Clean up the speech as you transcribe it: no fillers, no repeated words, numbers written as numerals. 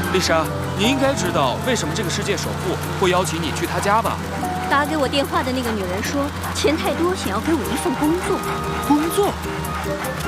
丽莎，你应该知道为什么这个世界首富会邀请你去他家吧？ 打给我电话的那个女人说，钱太多，想要给我一份工作。 工作？